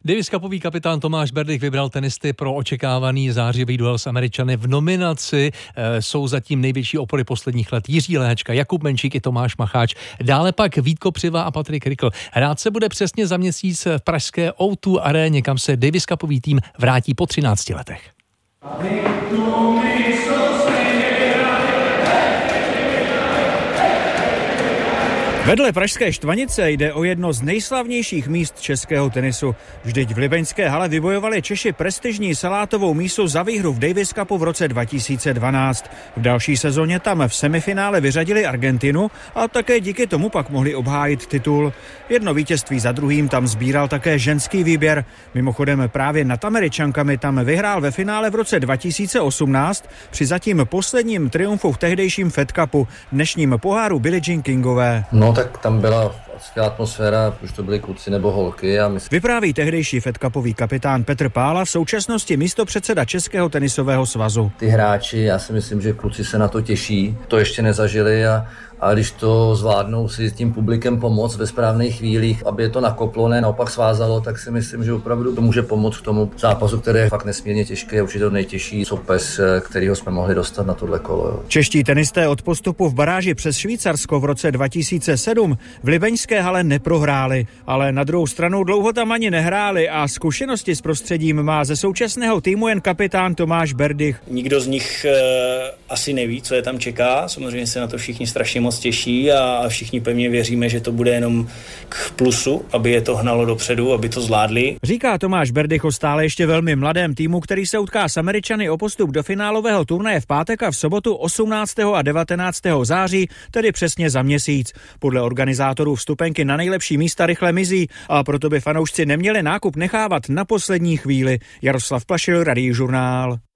Davis Cupový kapitán Tomáš Berdych vybral tenisty pro očekávaný zářivý duel s Američany. V nominaci jsou zatím největší opory posledních let Jiří Léhačka, Jakub Menšík i Tomáš Macháč. Dále pak Vít Kopřiva a Patrik Rikl. Hrát se bude přesně za měsíc v pražské O2 aréně, kam se Davis Cupový tým vrátí po 13 letech. Vedle pražské Štvanice jde o jedno z nejslavnějších míst českého tenisu. Vždyť v libeňské hale vybojovali Češi prestižní salátovou mísu za výhru v Davis Cupu v roce 2012. V další sezóně tam v semifinále vyřadili Argentinu a také díky tomu pak mohli obhájit titul. Jedno vítězství za druhým tam sbíral také ženský výběr. Mimochodem právě nad Američankami tam vyhrál ve finále v roce 2018 při zatím posledním triumfu v tehdejším Fed Cupu, dnešním poháru Billie Jean Kingové. No tak tam byla skvělá atmosféra, už to byli kluci nebo holky. Vypráví tehdejší Fed Cupový kapitán Petr Pála, v současnosti místopředseda Českého tenisového svazu. Ty hráči, já si myslím, že kluci se na to těší, to ještě nezažili a když to zvládnou si tím publikem pomoct ve správných chvílích, aby je to nakoplo, ne naopak svázalo, tak si myslím, že opravdu to může pomoct k tomu zápasu, který je fakt nesmírně těžký a určitě nejtěžší soupeř, kterýho jsme mohli dostat na tohle kolo. Jo. Čeští tenisté od postupu v baráži přes Švýcarsko v roce 2007 v libeňské hale neprohráli, ale na druhou stranu dlouho tam ani nehráli a zkušenosti s prostředím má ze současného týmu jen kapitán Tomáš Berdych. Nikdo z nich asi neví, co je tam čeká, samozřejmě se na to všichni strašně moc těší a všichni pevně věříme, že to bude jenom k plusu, aby je to hnalo dopředu, aby to zvládli. Říká Tomáš Berdych o stále ještě velmi mladém týmu, který se utká s Američany o postup do finálového turnaje v pátek a v sobotu 18. a 19. září, tedy přesně za měsíc. Podle organizátorů vstupenky na nejlepší místa rychle mizí a proto by fanoušci neměli nákup nechávat na poslední chvíli. Jaroslav Plašil, Radiožurnál.